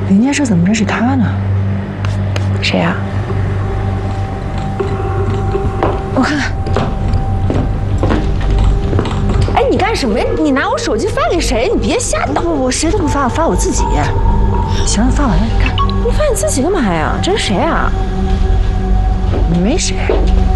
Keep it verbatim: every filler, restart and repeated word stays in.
林建设怎么认识他呢？ 谁呀？我看看。哎，你干什么呀？你拿我手机发给谁？你别瞎捣！ 不不，我谁都不发，我发我自己。行了，发完了，你看。 你发你自己干嘛呀？这是谁啊？ 没谁。